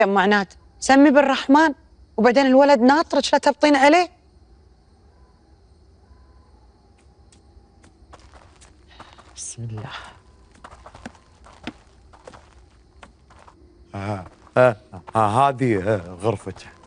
ام عناد سمي بالرحمن، وبعدين الولد ناطرك لا تبطين عليه. بسم الله. هذه غرفتك.